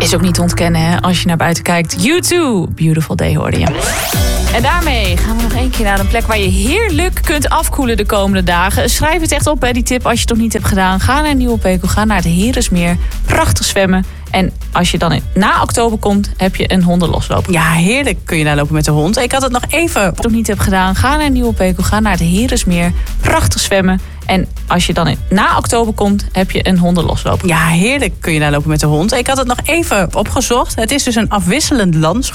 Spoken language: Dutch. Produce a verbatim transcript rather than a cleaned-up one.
Is ook niet te ontkennen, hè, als je naar buiten kijkt. U twee, Beautiful Day hoorde je. En daarmee gaan we nog één keer naar een plek waar je heerlijk kunt afkoelen de komende dagen. Schrijf het echt op, hè, die tip, als je het nog niet hebt gedaan. Ga naar Nieuwe Pekel, ga naar het Heeresmeer. Prachtig zwemmen. En als je dan in, na oktober komt, heb je een hondenlosloop. Ja, heerlijk kun je daar lopen met de hond. Ik had het nog even... Als je het nog niet hebt gedaan, ga naar Nieuwe Pekel, ga naar het Heeresmeer. Prachtig zwemmen. En als je dan in, na oktober komt, heb je een hondenlosloop. Ja, heerlijk kun je daar lopen met de hond. Ik had het nog even opgezocht. Het is dus een afwisselend landschap.